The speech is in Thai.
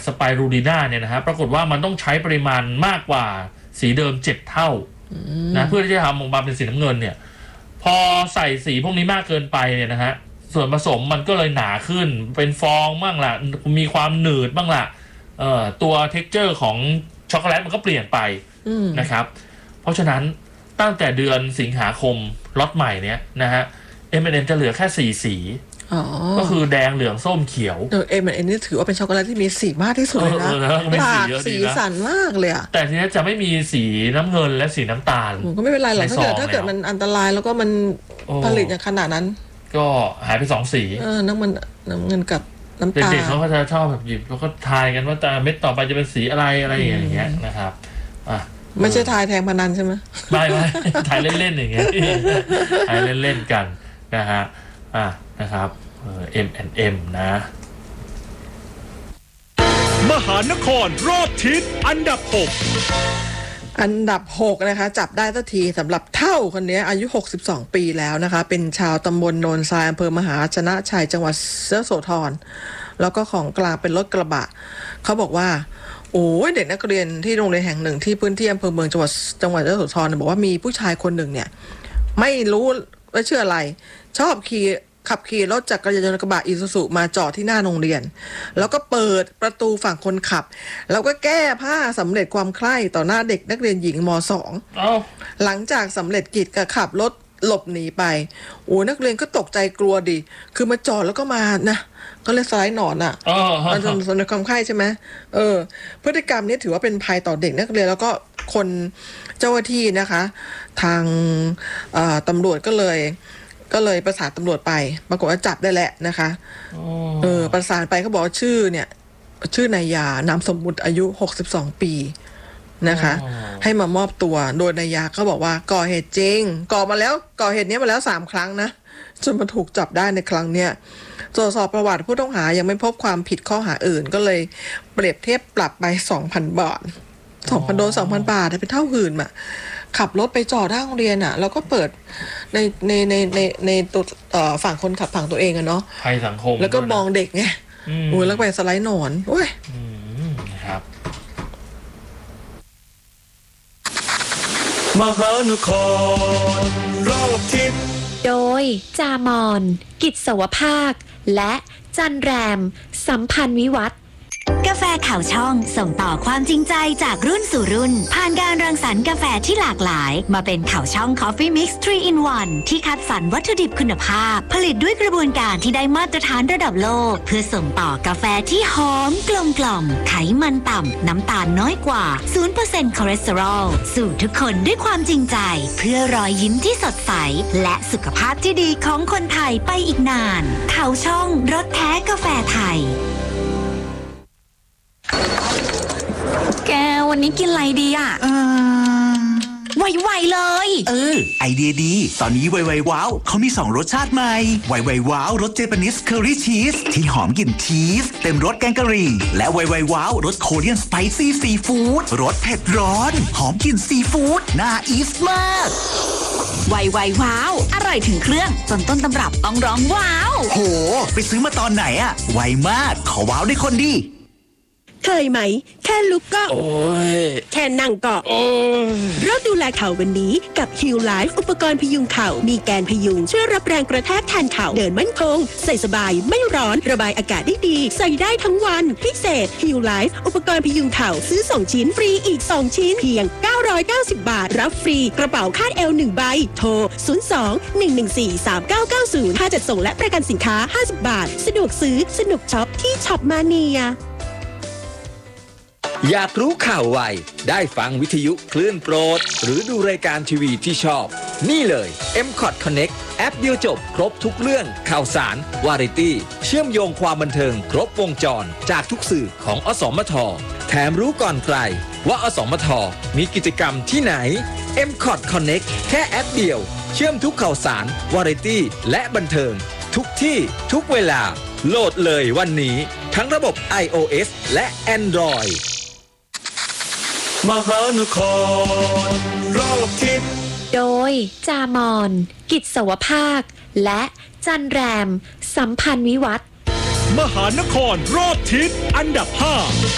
สไปรูลินาเนี่ยนะฮะปรากฏว่ามันต้องใช้ปริมาณมากกว่าสีเดิม7 เท่านะเพื่อที่จะทำออกมาเป็นสีน้ำเงินเนี่ยพอใส่สีพวกนี้มากเกินไปเนี่ยนะฮะส่วนผสมมันก็เลยหนาขึ้นเป็นฟองบ้างล่ะมีความหนืดบ้างล่ะตัวเท็กเจอร์ของช็อกโกแลตมันก็เปลี่ยนไปนะครับเพราะฉะนั้นตั้งแต่เดือนสิงหาคมล็อตใหม่เนี้ยนะฮะ M&M จะเหลือแค่4 สีก็คือแดงเหลืองส้มเขียว M&M นี่ถือว่าเป็นช็อกโกแลตที่มีสีมากที่สุดเลยนะหลากสีสันมากเลยอะแต่ทีนี้จะไม่มีสีน้ำเงินและสีน้ำตาลก็ไม่เป็นไรหรอกถ้าเกิดมันอันตรายแล้วก็มันผลิตอย่างขนาดนั้นก็หายไป2 สีน้ำเงินกับน้ำตาลเด็กๆเขาก็จะชอบแบบหยิบแล้วก็ทายกันว่าแต่เม็ดต่อไปจะเป็นสีอะไรอย่างเงี้ยนะครับไม่ใช่ทายแทงพนันใช่ไหมไม่ทายเล่นๆอย่างเงี้ยทายเล่นๆกันนะฮะนะครับM&M นะมหานครรอบทิศอันดับ 6นะคะจับได้สักทีสำหรับเท่าคนนี้อายุ62 ปีแล้วนะคะเป็นชาวตำบลโนนทรายอำเภอมหาชนะชัยจังหวัดยโสธรแล้วก็ของกลางเป็นรถกระบะเขาบอกว่าโอ้ยเด็กนักเรียนที่โรงเรียนแห่งหนึ่งที่พื้นที่อำเภอเมืองจังหวัดยโสธรบอกว่ามีผู้ชายคนหนึ่งเนี่ยไม่รู้ว่าชื่ออะไรชอบขับขี่รถจักรยานยนต์กระบะอีซูซุมาจอดที่หน้าโรงเรียนแล้วก็เปิดประตูฝั่งคนขับแล้วก็แก้ผ้าสำเร็จความใคร่ต่อหน้าเด็กนักเรียนหญิงม.2 หลังจากสำเร็จกิจก็ขับรถหลบหนีไปโอ้นักเรียนก็ตกใจกลัวดิคือมาจอดแล้วก็มานะก็เลยสไลด์หนอนอ่ะมันจนสำเร็จความใคร่ใช่ไหมพฤติกรรมนี้ถือว่าเป็นภัยต่อเด็กนักเรียนแล้วก็คนเจ้าหน้าที่นะคะทางตำรวจก็เลยประสานตำรวจไปปรากฏว่าจับได้แหละนะคะประสานไปเขาบอกว่าชื่อนายยานามสมมุติอายุ62 ปีนะคะให้มามอบตัวโดยนายยาเขาบอกว่าก่อเหตุจริงก่อเหตุนี้มาแล้ว3 ครั้งนะจนมาถูกจับได้ในครั้งเนี้ยตรวจสอบประวัติผู้ต้องหายังไม่พบความผิดข้อหาอื่นก็เลยเปรียบเทียบปรับไป 2,000 บาท 2,000 โดน 2,000 บาทเป็นเท่าหื่นอ่ะขับรถไปจอดหน้าโรงเรียนอ่ะแล้วก็เปิดในตัวฝั่งคนขับฝั่งตัวเองอะเนาะภัยสังคมแล้วก็มองเด็กไงแล้วไปสไลด์หนอนโอ้ยครับมหานครรอบทิศโดยจามอนกิจสวภาคและจันแรมสัมพันธ์วิวัฒน์กาแฟข่าวช่องส่งต่อความจริงใจจากรุ่นสู่รุ่นผ่านการรังสรรค์กาแฟที่หลากหลายมาเป็นข่าวช่อง Coffee Mix 3 in 1 ที่คัดสรรวัตถุดิบคุณภาพผลิตด้วยกระบวนการที่ได้มาตรฐานระดับโลกเพื่อส่งต่อกาแฟที่หอมกลมกล่อมไขมันต่ำน้ำตาลน้อยกว่า 0% คอเลสเตอรอลสู่ทุกคนด้วยความจริงใจเพื่อรอยยิ้มที่สดใสและสุขภาพที่ดีของคนไทยไปอีกนานข่าวช่องรสแท้กาแฟไทยแกวันนี้กินอะไรดีอ่ะไวๆเลยไอเดียดีตอนนี้ไวๆว้าวเขามี2 รสชาติใหม่ไวๆว้าวรสเจแปนิสเคอรี่ชีสที่หอมกลิ่นชีสเต็มรสแกงกะหรี่และไวๆว้าวรสโคเรียนสไปซี่ซีฟู้ดรสเผ็ดร้อนหอมกลิ่นซีฟู้ดน่าอีสมากไวๆว้าวอร่อยถึงเครื่องจนต้นตำรับต้องร้องว้าวโหไปซื้อมาตอนไหนอะไวมากขอว้าวด้วยคนดีเคยไหมแค่ลุกก็แค่นั่งก็เริ่มดูแลเข่าวันนี้กับ Heal Life อุปกรณ์พยุงเข่ามีแกนพยุงช่วยรับแรงกระแทกแทนเข่าเดินมั่นคงใส่สบายไม่ร้อนระบายอากาศได้ดีใส่ได้ทั้งวันพิเศษ Heal Life อุปกรณ์พยุงเข่าซื้อ2 ชิ้นฟรีอีก2 ชิ้นเพียง990 บาทรับฟรีกระเป๋าคาดเอว1 ใบโทร02-114-3990ค่าจัดส่งและประกันสินค้า50 บาทสะดวกซื้อสนุกช็อปที่ช็อปมาเนียอยากรู้ข่าวไวได้ฟังวิทยุคลื่นโปรดหรือดูรายการทีวีที่ชอบนี่เลย M-Cot Connect แอปเดียวจบครบทุกเรื่องข่าวสารวาไรตี้เชื่อมโยงความบันเทิงครบวงจรจากทุกสื่อของอสมทแถมรู้ก่อนใครว่าอสมทมีกิจกรรมที่ไหน M-Cot Connect แค่แอปเดียวเชื่อมทุกข่าวสารวาไรตี้และบันเทิงทุกที่ทุกเวลาโหลดเลยวันนี้ทั้งระบบ iOS และ Android มหานครรอบทิศโดยจามอนกิจสวภาคและจันแรมสัมพันธ์วิวัฒน์มหานครรอบทิศอันดับ5